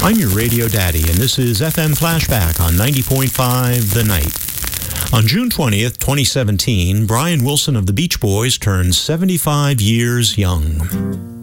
I'm your radio daddy, and this is FM Flashback on 90.5 The Night. On June 20th, 2017, Brian Wilson of the Beach Boys turned 75 years young.